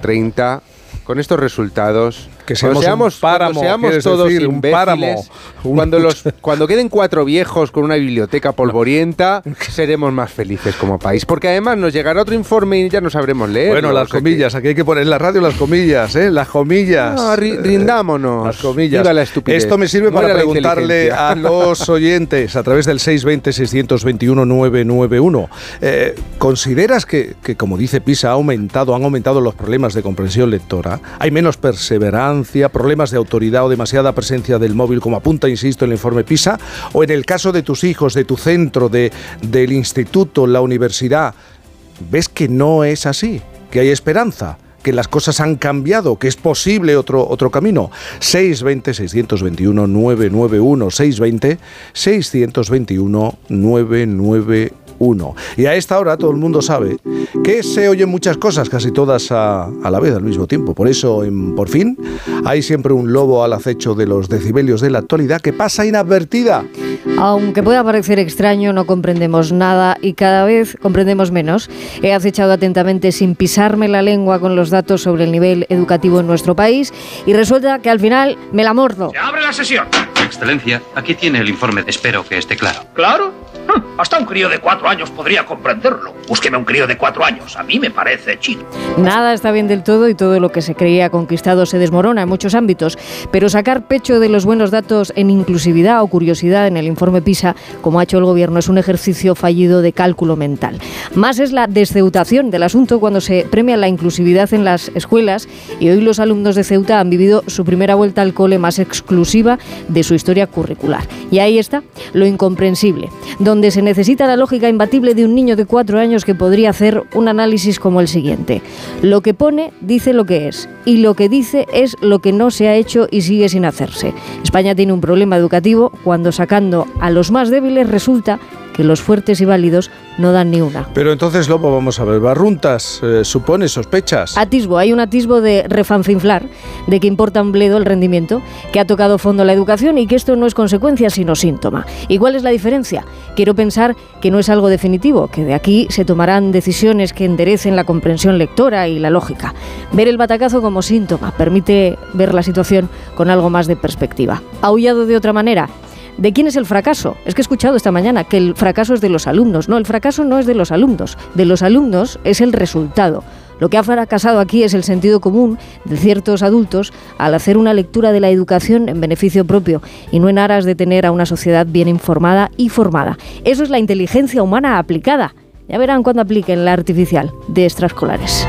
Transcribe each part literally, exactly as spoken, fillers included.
treinta, con estos resultados, que seamos, seamos un páramo, cuando seamos todos decir, imbéciles, un páramo, cuando, los, cuando queden cuatro viejos con una biblioteca polvorienta, seremos más felices como país. Porque además nos llegará otro informe y ya no sabremos leer. Bueno, las comillas, que... aquí hay que poner en la radio las comillas, ¿eh? Las comillas. No, ri- rindámonos. Las comillas. Viva la estupidez. Esto me sirve Muera para la preguntarle a los oyentes a través del seis veinte, seiscientos veintiuno, novecientos noventa y uno. Eh, ¿Consideras que, que, como dice PISA, ha aumentado, han aumentado los problemas de comprensión lectora? ¿Hay menos perseverancia, problemas de autoridad o demasiada presencia del móvil, como apunta, insisto, el informe PISA? ¿O en el caso de tus hijos, de tu centro, de, del instituto, la universidad, ves que no es así, que hay esperanza, que las cosas han cambiado, que es posible otro, otro camino? seis veinte, seiscientos veintiuno, novecientos noventa y uno, seis veinte, seiscientos veintiuno, novecientos noventa y uno. Y a esta hora todo el mundo sabe que se oyen muchas cosas, casi todas a, a la vez, al mismo tiempo. Por eso, en Por Fin, hay siempre un lobo al acecho de los decibelios de la actualidad que pasa inadvertida. Aunque pueda parecer extraño, no comprendemos nada y cada vez comprendemos menos. He acechado atentamente sin pisarme la lengua con los datos sobre el nivel educativo en nuestro país y resulta que al final me la mordo. ¡Se abre la sesión! Excelencia, aquí tiene el informe. Espero que esté claro. ¿Claro? Hasta un crío de cuatro años podría comprenderlo. Búsqueme un crío de cuatro años. A mí me parece chino. Nada está bien del todo y todo lo que se creía conquistado se desmorona en muchos ámbitos. Pero sacar pecho de los buenos datos en inclusividad o curiosidad en el informe PISA, como ha hecho el gobierno, es un ejercicio fallido de cálculo mental. Más es la desceutación del asunto cuando se premia la inclusividad en las escuelas y hoy los alumnos de Ceuta han vivido su primera vuelta al cole más exclusiva de su historia curricular. Y ahí está lo incomprensible, donde se necesita la lógica imbatible de un niño de cuatro años que podría hacer un análisis como el siguiente. Lo que pone dice lo que es, y lo que dice es lo que no se ha hecho y sigue sin hacerse. España tiene un problema educativo cuando, sacando a los más débiles, resulta que los fuertes y válidos no dan ni una. Pero entonces, Lobo, vamos a ver, barruntas, eh, supone, sospechas. Atisbo, hay un atisbo de refanfinflar, de que importa un bledo el rendimiento, que ha tocado fondo la educación y que esto no es consecuencia sino síntoma. ¿Y cuál es la diferencia? Quiero pensar que no es algo definitivo, que de aquí se tomarán decisiones que enderecen la comprensión lectora y la lógica. Ver el batacazo como síntoma permite ver la situación con algo más de perspectiva. Aullado de otra manera. ¿De quién es el fracaso? Es que he escuchado esta mañana que el fracaso es de los alumnos. No, el fracaso no es de los alumnos. De los alumnos es el resultado. Lo que ha fracasado aquí es el sentido común de ciertos adultos al hacer una lectura de la educación en beneficio propio y no en aras de tener a una sociedad bien informada y formada. Eso es la inteligencia humana aplicada. Ya verán cuando apliquen la artificial de extraescolares.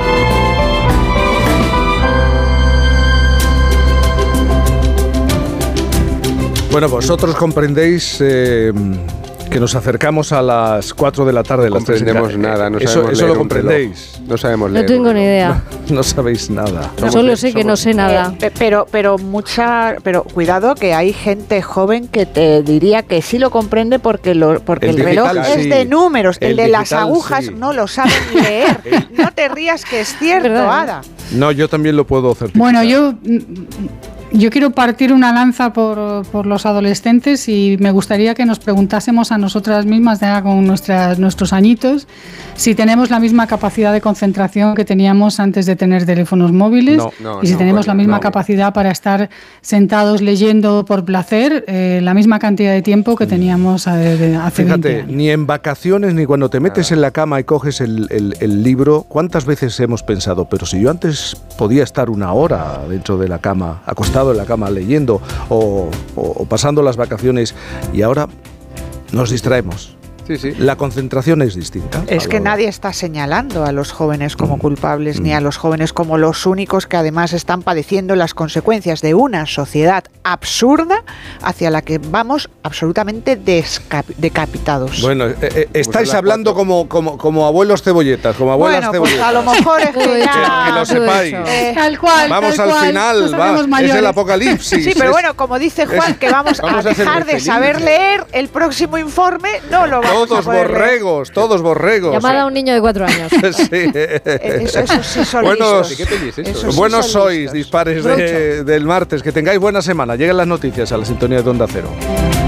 Bueno, vosotros comprendéis eh, que nos acercamos a las cuatro de la tarde. No comprendemos nada, no eso, sabemos eso leer lo un comprendéis. reloj. No sabemos leer. No tengo ni idea. No, no sabéis nada. No, solo sé que no sé nada. Eh, pero, pero mucha, pero cuidado que hay gente joven que te diría que sí lo comprende porque lo, porque el, El reloj digital, es sí. de números, el, El de las digital, agujas sí. no lo saben leer. No te rías que es cierto, ¿Verdad? Ada. No, yo también lo puedo certificar. Bueno, yo, yo quiero partir una lanza por, por los adolescentes y me gustaría que nos preguntásemos a nosotras mismas, ya con nuestras, nuestros añitos, si tenemos la misma capacidad de concentración que teníamos antes de tener teléfonos móviles No, no, y si no, tenemos coño, la misma no. capacidad para estar sentados leyendo por placer eh, la misma cantidad de tiempo que teníamos eh, de hace Fíjate, veinte años. ni en vacaciones ni cuando te metes en la cama y coges el, el, el libro, ¿cuántas veces hemos pensado? Pero si yo antes podía estar una hora dentro de la cama, acostado en la cama leyendo o, o, o pasando las vacaciones y ahora nos distraemos. Sí, sí. La concentración es distinta. Es que A la hora. nadie está señalando a los jóvenes como Mm. culpables, Mm. ni a los jóvenes como los únicos que además están padeciendo las consecuencias de una sociedad absurda hacia la que vamos absolutamente desca- decapitados. Bueno, eh, eh, estáis son las hablando cuatro. como, como, como abuelos cebolletas, como abuelas Bueno, pues cebolletas. a lo mejor es que Todo ya... hecho, que lo todo sepáis. hecho. Eh, Tal cual, Vamos tal al cual, final, nos va, hacemos es el mayores. apocalipsis. Sí, pero es- bueno, como dice Juan, que vamos, Vamos a a ser dejar de felices. saber leer el próximo informe, no lo vamos Todos a poder leer. borregos, todos borregos. Llamada a un niño de cuatro años. Sí. Eh, Eso, eso sí son Buenos, lisos. ¿Qué peli es eso? Eso sí buenos son sois, listos. dispares de- del martes. Que tengáis buena semana. Lleguen las noticias a la sintonía de Onda Cero.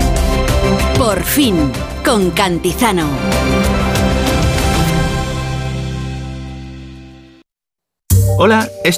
Por fin, con Cantizano. Hola,